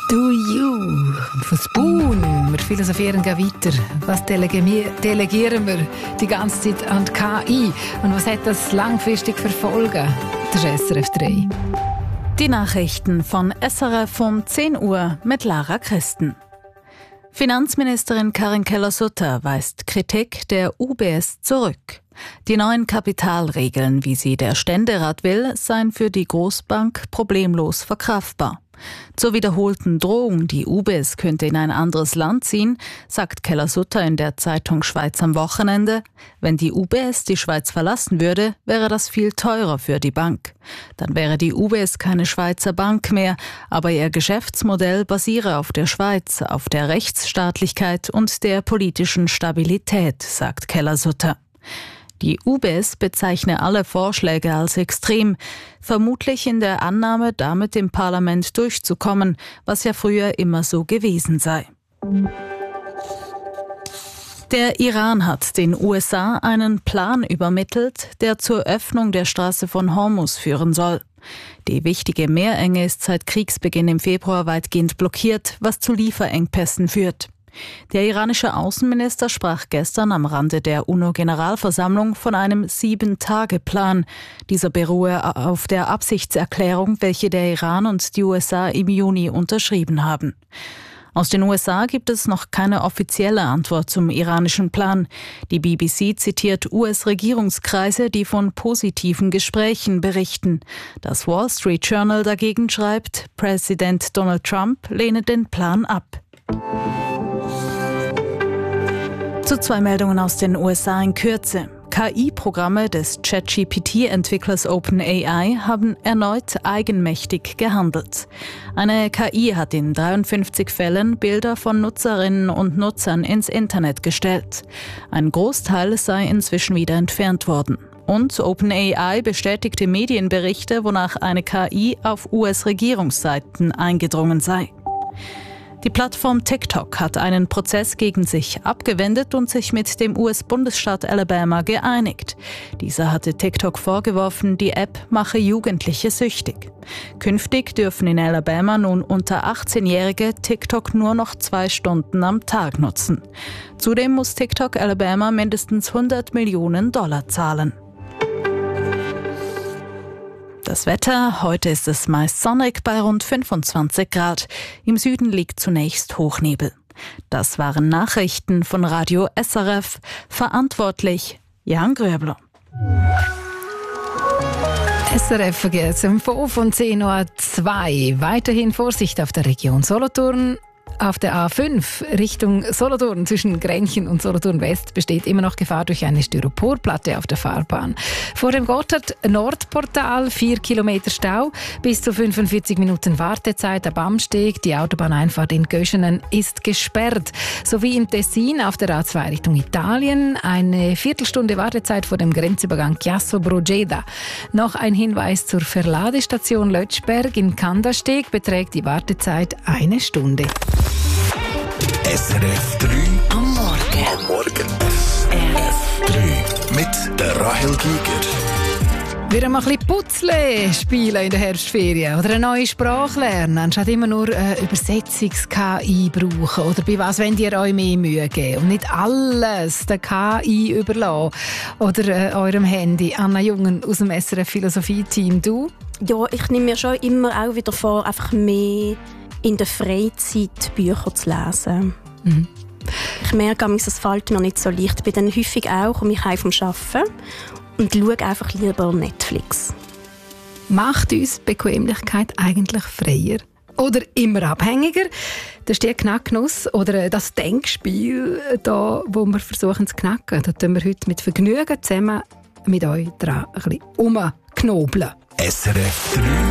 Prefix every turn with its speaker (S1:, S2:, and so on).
S1: Do you. Von Spoon. Wir philosophieren weiter. Was delegieren wir die ganze Zeit an die KI? Und was hat das langfristig für Folgen? Das ist SRF 3.
S2: Die Nachrichten von SRF um 10 Uhr mit Lara Christen. Finanzministerin Karin Keller-Sutter weist Kritik der UBS zurück. Die neuen Kapitalregeln, wie sie der Ständerat will, seien für die Großbank problemlos verkraftbar. Zur wiederholten Drohung, die UBS könnte in ein anderes Land ziehen, sagt Keller-Sutter in der Zeitung Schweiz am Wochenende, wenn die UBS die Schweiz verlassen würde, wäre das viel teurer für die Bank. Dann wäre die UBS keine Schweizer Bank mehr, aber ihr Geschäftsmodell basiere auf der Schweiz, auf der Rechtsstaatlichkeit und der politischen Stabilität, sagt Keller-Sutter. Die UBS bezeichne alle Vorschläge als extrem, vermutlich in der Annahme, damit im Parlament durchzukommen, was ja früher immer so gewesen sei. Der Iran hat den USA einen Plan übermittelt, der zur Öffnung der Straße von Hormuz führen soll. Die wichtige Meerenge ist seit Kriegsbeginn im Februar weitgehend blockiert, was zu Lieferengpässen führt. Der iranische Außenminister sprach gestern am Rande der UNO-Generalversammlung von einem 7-Tage-Plan. Dieser beruhe auf der Absichtserklärung, welche der Iran und die USA im Juni unterschrieben haben. Aus den USA gibt es noch keine offizielle Antwort zum iranischen Plan. Die BBC zitiert US-Regierungskreise, die von positiven Gesprächen berichten. Das Wall Street Journal dagegen schreibt, Präsident Donald Trump lehne den Plan ab. Zu 2 Meldungen aus den USA in Kürze. KI-Programme des ChatGPT-Entwicklers OpenAI haben erneut eigenmächtig gehandelt. Eine KI hat in 53 Fällen Bilder von Nutzerinnen und Nutzern ins Internet gestellt. Ein Großteil sei inzwischen wieder entfernt worden. Und OpenAI bestätigte Medienberichte, wonach eine KI auf US-Regierungsseiten eingedrungen sei. Die Plattform TikTok hat einen Prozess gegen sich abgewendet und sich mit dem US-Bundesstaat Alabama geeinigt. Dieser hatte TikTok vorgeworfen, die App mache Jugendliche süchtig. Künftig dürfen in Alabama nun unter 18-Jährige TikTok nur noch 2 Stunden am Tag nutzen. Zudem muss TikTok Alabama mindestens $100 Millionen zahlen. Das Wetter, heute ist es meist sonnig bei rund 25 Grad. Im Süden liegt zunächst Hochnebel. Das waren Nachrichten von Radio SRF. Verantwortlich Jan Gröbler.
S1: SRF vergeht um 5 und 10:02 Uhr. Weiterhin Vorsicht auf der Region Solothurn. Auf der A5 Richtung Solothurn zwischen Grenchen und Solothurn West besteht immer noch Gefahr durch eine Styroporplatte auf der Fahrbahn. Vor dem Gotthard-Nordportal 4 Kilometer Stau, bis zu 45 Minuten Wartezeit am Amsteg. Die Autobahneinfahrt in Göschenen ist gesperrt. Sowie im Tessin auf der A2 Richtung Italien eine Viertelstunde Wartezeit vor dem Grenzübergang Chiasso-Brogeda. Noch ein Hinweis zur Verladestation Lötschberg in Kandersteg beträgt die Wartezeit 1 Stunde.
S3: SRF 3 am Morgen. Am Morgen. SRF 3 mit der Rahel Giger.
S1: Wieder mal ein bisschen Putzle spielen in der Herbstferien oder eine neue Sprache lernen, anstatt immer nur Übersetzungs-KI brauchen. Oder bei was wollt ihr euch mehr Mühe geben? Und nicht alles der KI überlassen. Oder eurem Handy. Anna Jungen aus dem SRF Philosophie-Team. Du?
S4: Ja, ich nehme mir schon immer auch wieder vor, einfach mehr in der Freizeit Bücher zu lesen. Mhm. Ich merke, es fällt mir nicht so leicht. Ich bin dann häufig auch um mich heim vom Arbeiten und schaue einfach lieber Netflix.
S1: Macht uns Bequemlichkeit eigentlich freier? Oder immer abhängiger? Das ist die Knacknuss oder das Denkspiel, da, wo wir versuchen zu knacken. Da tun wir heute mit Vergnügen zusammen mit euch dran ein bisschen rumknobeln.
S3: SRF 3